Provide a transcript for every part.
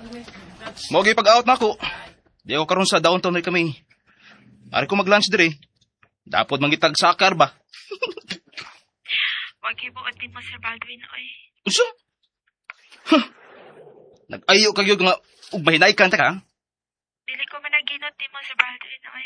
Mogi pag-out na ako. Di ako karon sa downtown rin kami. Ari ko mag-lunch dire. Dapat mangitag sakar ba? Wag ibuot din mo, Sir Baldwin, oy. Uso? Huh. Nag-ayo kayo nga ugmahinay ka ka? Dili ko managinot din mo, Sir Baldwin, oy.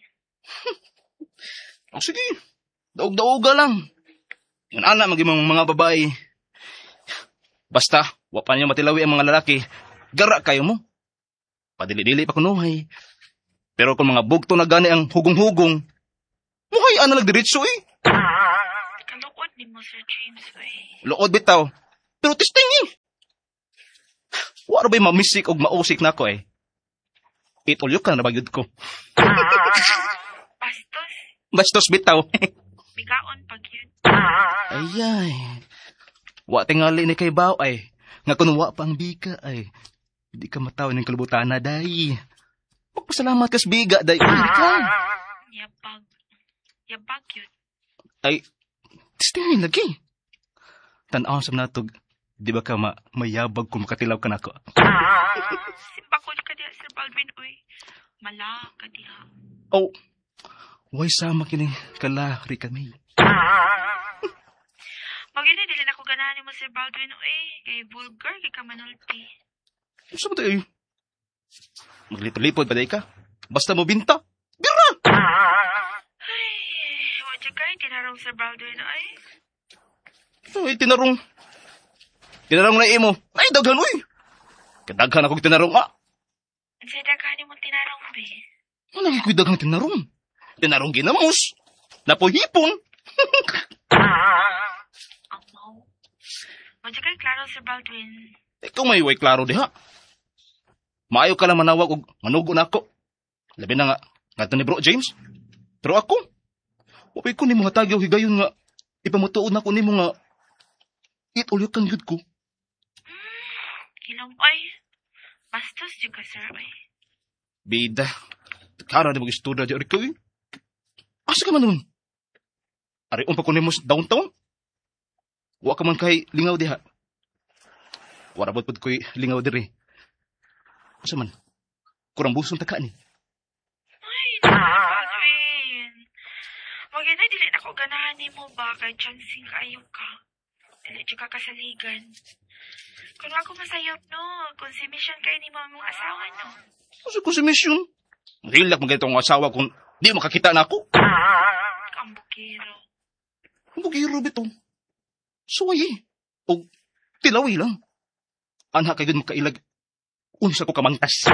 Oh, sige. Daog-daoga lang. Yung anak, maging mga babae. Basta, wapan niyo matilawi ang mga lalaki. Gara kayo mo. Padili-dili pa kunuhay. Pero kung mga bugto na gani ang hugong-hugong, muhay ana nagdiretso eh. Kalukod ni mo, Sir James, oy. Luod bitaw. Pero testing eh. Wala ba'y mamisik o mausik na ako eh. Itulyo ka na bagyod ko. Bastos, Bastos bitaw. bigaon pag yun. Ayay. Wa tingali ni kay Bao ay. Nga kung wa pa ang bika ay. Hindi ka matawa ng kalubutan na day. Magpasalamat kas biga day. Yabag. Yabag yun. Ay, testingin lagi. Tanaw sa natog. Di ba ka mayabag kung makatilaw ka na ako? Simbakol ka diha, Sir Baldwin, uy. Mala ka diha. Oh, way sama kini kalahri kami. Magina, dili na ko ganahan mo, Sir Baldwin, uy. Kay vulgar, kay kamanulti. Saan mo tayo? Maglipod-lipod pa day ka? Basta mo binta. Bira! Ay, wadya ka, tinarong, Sir Baldwin, uy. Ay, tinarong. Tinarong na imo. Ay, daghan, uy. Kadaghan ako tinarong, ah. Sa daghan mo tinarong, be. Ano ang ko'y daghang tinarong? Tinarong ginamos. Napohipon. Ang mau. Wadya ka, klaro, Sir Baldwin. Ikaw may way klaro diha. Maayo ka lang manawag og manugo na ako. Labi na nga ni Bro James. Pero ako, wapay ko ni mga tagyaw higayon nga ipamutuod na ko ni mo nga itulyo kang yun ko. Ilong, oy. Bastos yung ka, Sir, oy. Bida. Kara na mag-istorya di ikaw eh. Asa ka man nun? Ari pa ko ni mo sa downtown? Wa ka man kay lingaw diha. Warabot pod ko'y lingaw diri. Asa man? Kurang busong taka ni. Ay, Baldwin. Magina, dili na ko ganahan ni mo ba kay chancing kaayo ka. Dili ka kasaligan. Kung ako masayop, no, kung si Mission kayo ni mong asawa, no. Asa ko si Mission? Mahilak mo ganito ang asawa kung di makakita na ako. Kambukiro. Bugiro bito. Suway eh. O tilawi lang. Anha kayo mo kailag. Unsa ko kamangtas.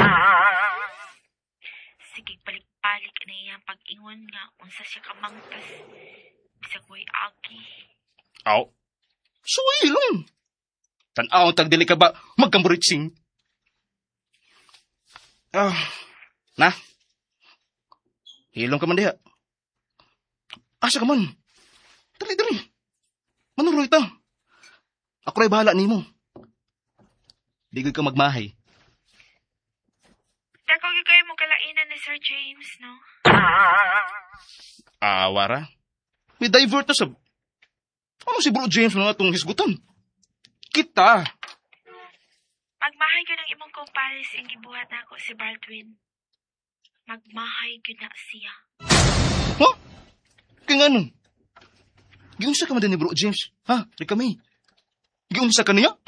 Sige, balik-balik na iyang pag-ingon nga. Unsa siya kamangtas. Bisag way agi. Aw. Suway lang. Tanaw tagdili ka ba magkamburitsing? Na. Hilong ka man diha. Asa ka man? Dali. Manuroy ta. Ako rin bahala ni mo. Digod ka magmahay. Dakaw kayo mo kalainan ni Sir James, no? Wara? May divert na sa... Ano si Bro James na itong hisgutan? Kita. Magmahay ko ng imong kumpares ang gibuhat na ako si Baldwin. Magmahay ko na siya. Ha? Kaya nga nun? Giunsa ka man din ni Bro James? Ha? Di kami. Giunsa ka niya?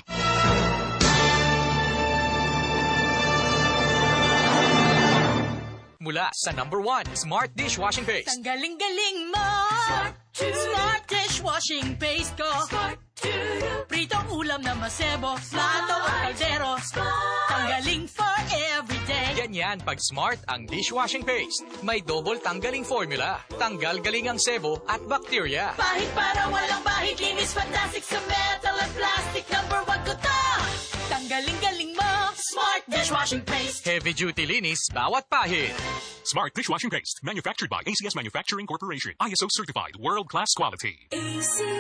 Mula sa #1 Smart Dishwashing Paste. Ang galing-galing mo! Smart Dishwashing Paste ko! Pritong ulam na masebo, plato o kaldero. Tanggaling for everyday. Ganyan pag Smart ang dishwashing paste. May double tanggaling formula. Tanggal galing ang sebo at bakterya. Pahit para walang bahid, linis fantastic sa metal at plastic. #1 ko to! Tanggaling-galing mo! Smart Dishwashing Paste. Heavy duty linis bawat pahid. Smart Dishwashing Paste. Manufactured by ACS Manufacturing Corporation. ISO certified. World-class quality.